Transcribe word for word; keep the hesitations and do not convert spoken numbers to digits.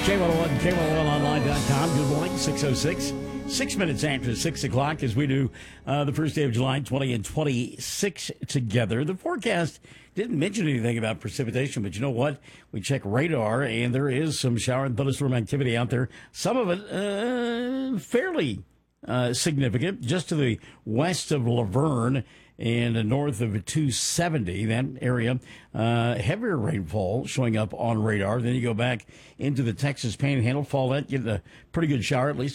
K one oh one, K one oh one online dot com. Good morning, six oh six. Six minutes after six o'clock as we do uh, the first day of July, twenty and twenty-six together. The forecast didn't mention anything about precipitation, but you know what? We check radar, and there is some shower and thunderstorm activity out there. Some of it uh, fairly uh, significant, just to the west of Laverne and north of two seventy, that area. Uh, heavier rainfall showing up on radar. Then you go back into the Texas Panhandle, Follett, get a pretty good shower, at least